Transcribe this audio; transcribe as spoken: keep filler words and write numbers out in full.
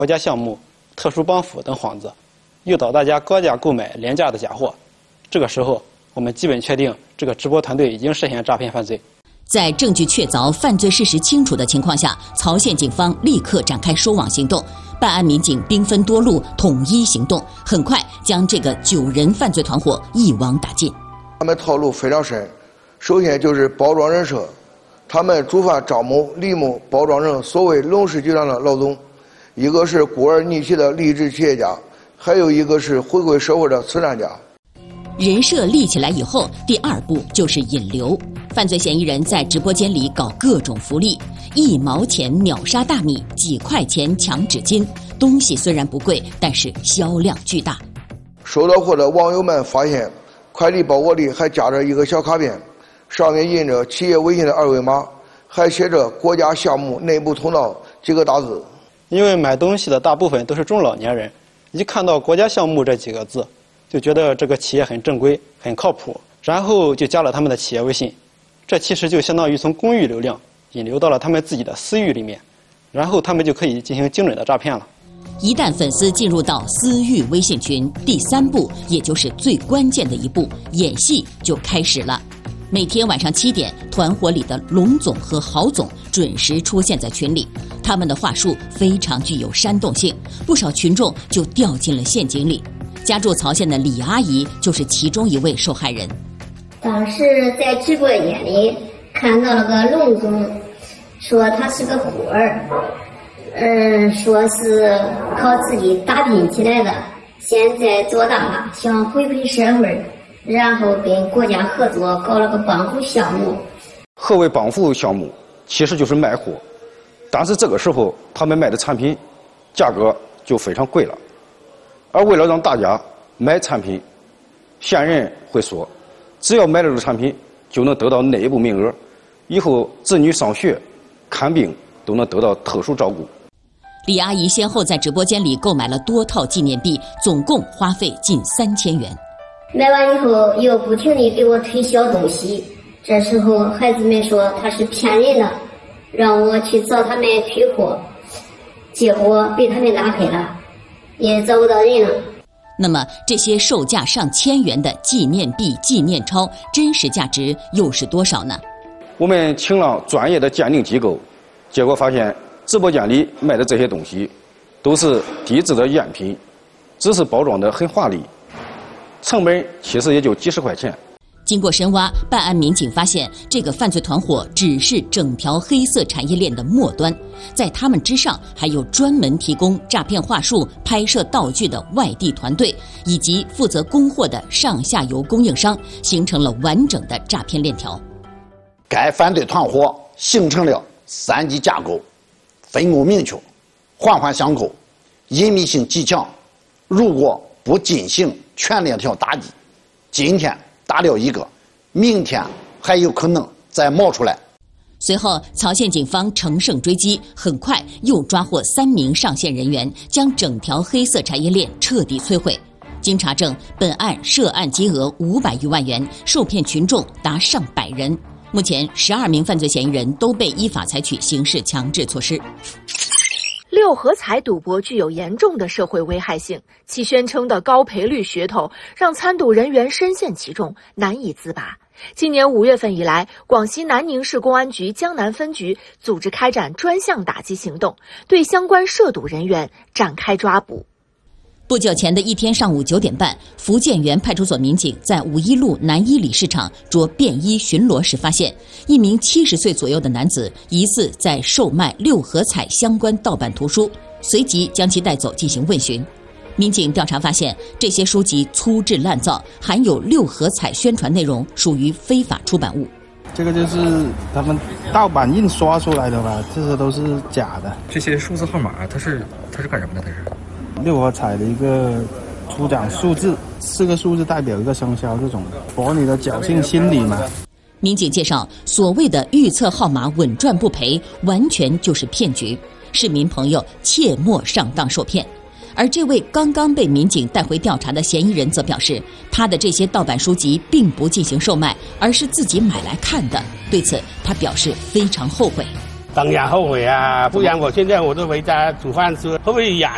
国家项目、特殊帮扶等幌子，诱导大家高价购买廉价的假货。这个时候，我们基本确定这个直播团队已经涉嫌诈骗犯罪。 在证据确凿、犯罪事实清楚的情况下，曹县警方立刻展开收网行动。办案民警兵分多路，统一行动，很快将这个九人犯罪团伙一网打尽。 他们套路非常深，首先就是包装人设，他们主犯张某、李某包装成所谓龙氏集团的老总，一个是孤儿逆袭的励志企业家，还有一个是回归社会的慈善家。 人设立起来以后，第二步就是引流。犯罪嫌疑人在直播间里搞各种福利，一毛钱秒杀大米，几块钱抢纸巾。东西虽然不贵，但是销量巨大。 收到货的网友们发现，快递包裹里还夹着一个小卡片，上面印着企业微信的二维码，还写着“国家项目内部通道”几个大字。 因为买东西的大部分都是中老年人，一看到“国家项目”这几个字，就觉得这个企业很正规、很靠谱，然后就加了他们的企业微信。这其实就相当于从公域流量引流到了他们自己的私域里面，然后他们就可以进行精准的诈骗了。 一旦粉丝进入到私域微信群，第三步，也就是最关键的一步，演戏就开始了。每天晚上七点，团伙里的龙总和郝总准时出现在群里，他们的话术非常具有煽动性，不少群众就掉进了陷阱里。家住曹县的李阿姨就是其中一位受害人。 当时在直播间里看到了个龙总，说他是个孤儿，嗯，说是靠自己打拼起来的，现在做大了，想回馈社会，然后跟国家合作搞了个帮扶项目。 何为帮扶项目？其实就是卖货，但是这个时候他们卖的产品价格就非常贵了，而为了让大家买产品，县人会说，只要买了这个产品，就能得到内部名额，以后子女上学、看病都能得到特殊照顾。 李阿姨先后在直播间里购买了多套纪念币，总共花费近三千元。 买完以后又不停地给我推销东西，这时候孩子们说他是骗人的，让我去找他们退货，结果被他们拉黑了，也找不到人了。 那么这些售价上千元的纪念币、纪念钞，真实价值又是多少呢？ 我们请了专业的鉴定机构，结果发现直播间里卖的这些东西都是低质的赝品，只是包装得很华丽，成本其实也就几十块钱。 经过深挖，办案民警发现，这个犯罪团伙只是整条黑色产业链的末端，在他们之上还有专门提供诈骗话术、拍摄道具的外地团队，以及负责供货的上下游供应商，形成了完整的诈骗链条。 该犯罪团伙形成了三级架构，分工明确，环环相扣，隐秘性极强。如果不进行全链条打击，今天打掉一个，明天还有可能再冒出来。 随后，曹县警方乘胜追击，很快又抓获三名上线人员，将整条黑色产业链彻底摧毁。经查证，本案涉案金额五百余万元，受骗群众达上百人。目前，十二名犯罪嫌疑人都被依法采取刑事强制措施。 六合彩赌博具有严重的社会危害性，其宣称的高赔率噱头让参赌人员深陷其中，难以自拔。今年五月份以来，广西南宁市公安局江南分局组织开展专项打击行动，对相关涉赌人员展开抓捕。 不久前的一天上午九点半，福建园派出所民警在五一路南一里市场着便衣巡逻时，发现一名七十岁左右的男子疑似在售卖六合彩相关盗版图书，随即将其带走进行问询。民警调查发现，这些书籍粗制滥造，含有六合彩宣传内容，属于非法出版物。 这个就是他们盗版印刷出来的吧，这些都是假的。 这些数字号码，它是它是干什么的？它是六合彩的一个出奖数字，四个数字代表一个生肖，这种博你的侥幸心理嘛。 民警介绍，所谓的预测号码稳赚不赔，完全就是骗局，市民朋友切莫上当受骗。而这位刚刚被民警带回调查的嫌疑人则表示，他的这些盗版书籍并不进行售卖，而是自己买来看的。对此，他表示非常后悔。 当然后悔啊，不然我现在我都回家煮饭吃，会不会养